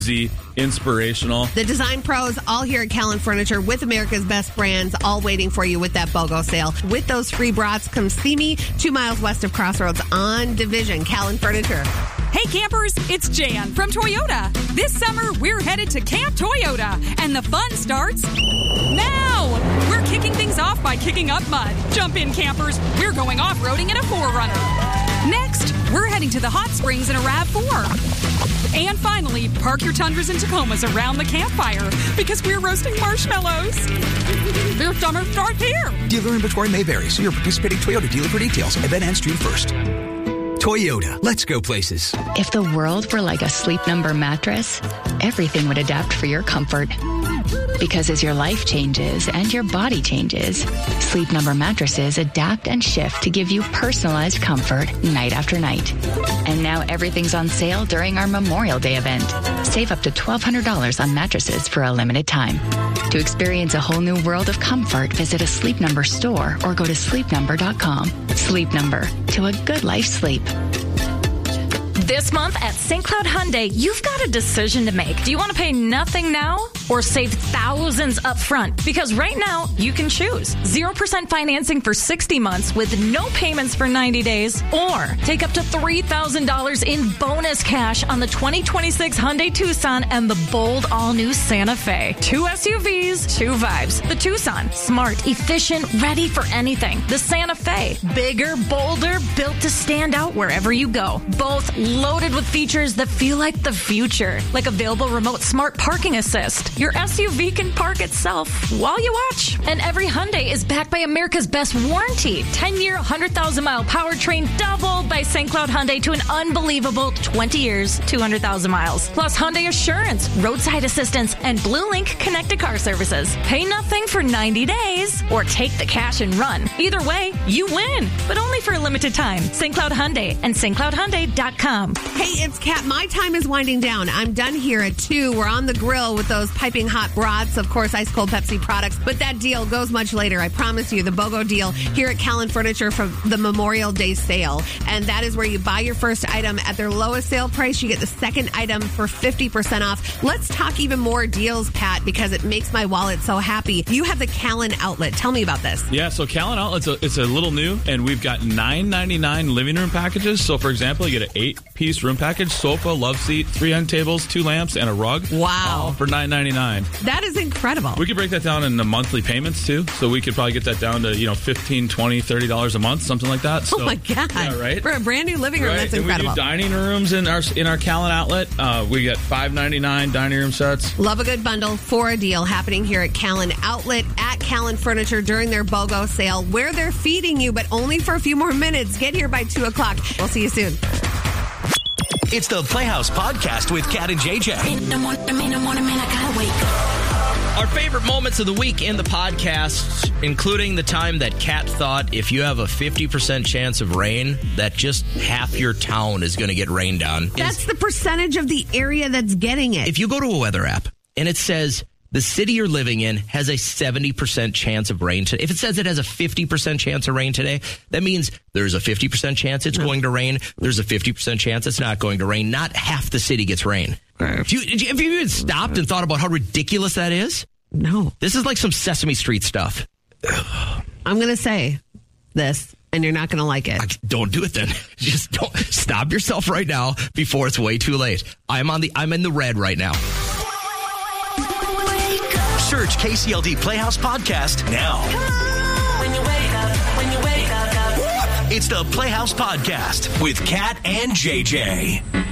inspirational. The design pros all here at Callan Furniture with America's best brands, all waiting for you with that BOGO sale. With those free brats, come see me 2 miles west of Crossroads on Division. Callan Furniture. Hey campers, it's Jan from Toyota. This summer, we're headed to Camp Toyota, and the fun starts now. We're kicking things off by kicking up mud. Jump in, campers. We're going off-roading in a 4Runner. Next, we're heading to the hot springs in a RAV4. And finally, park your Tundras and Tacomas around the campfire because we're roasting marshmallows. Their summer starts here. Dealer inventory may vary. See your participating Toyota dealer for details. Event ends June 1st. Toyota. Let's go places. If the world were like a Sleep Number mattress, everything would adapt for your comfort. Because as your life changes and your body changes, Sleep Number mattresses adapt and shift to give you personalized comfort night after night. And now everything's on sale during our Memorial Day event. Save up to $1,200 on mattresses for a limited time. To experience a whole new world of comfort, visit a Sleep Number store or go to sleepnumber.com. Sleep Number, to a good life sleep. This month at St. Cloud Hyundai, you've got a decision to make. Do you want to pay nothing now or save thousands up front? Because right now, you can choose 0% financing for 60 months with no payments for 90 days, or take up to $3,000 in bonus cash on the 2026 Hyundai Tucson and the bold all-new Santa Fe. 2 SUVs, 2 vibes. The Tucson, smart, efficient, ready for anything. The Santa Fe, bigger, bolder, built to stand out wherever you go. Both loaded with features that feel like the future, like available remote smart parking assist. Your SUV can park itself while you watch. And every Hyundai is backed by America's best warranty. 10-year, 100,000-mile powertrain doubled by St. Cloud Hyundai to an unbelievable 20 years, 200,000 miles. Plus Hyundai Assurance, roadside assistance, and Blue Link connected car services. Pay nothing for 90 days or take the cash and run. Either way, you win, but only for a limited time. St. Cloud Hyundai and stcloudhyundai.com. Hey, it's Kat. My time is winding down. I'm done here at 2. We're on the grill with those piping hot brats, of course, ice cold Pepsi products. But that deal goes much later. I promise you, the BOGO deal here at Callan Furniture for the Memorial Day sale. And that is where you buy your first item at their lowest sale price. You get the second item for 50% off. Let's talk even more deals, Pat, because it makes my wallet so happy. You have the Callan Outlet. Tell me about this. Yeah, so Callan Outlet's it's a little new, and we've got $9.99 living room packages. So, for example, you get an 8-piece room package, sofa, love seat, 3 end tables, 2 lamps, and a rug. Wow. All for $9.99. That is incredible. We could break that down into monthly payments, too. So we could probably get that down to, $15, $20, $30 a month, something like that. So, oh, my God. Yeah, right? For a brand new living room, that's incredible. And we do dining rooms in our Callan Outlet. We get $5.99 dining room sets. Love a good bundle for a deal happening here at Callan Outlet at Callan Furniture during their BOGO sale, where they're feeding you, but only for a few more minutes. Get here by 2 o'clock. We'll see you soon. It's the Playhouse Podcast with Kat and JJ. Our favorite moments of the week in the podcast, including the time that Kat thought if you have a 50% chance of rain, that just half your town is going to get rained on. That's the percentage of the area that's getting it. If you go to a weather app and it says the city you're living in has a 70% chance of rain today. If it says it has a 50% chance of rain today, that means there's a 50% chance it's going to rain. There's a 50% chance it's not going to rain. Not half the city gets rain. Have you even stopped and thought about how ridiculous that is? No. This is like some Sesame Street stuff. I'm going to say this, and you're not going to like it. Don't do it then. Just don't. Stop yourself right now before it's way too late. I'm in the red right now. Search KCLD Playhouse Podcast now. It's the Playhouse Podcast with Kat and JJ.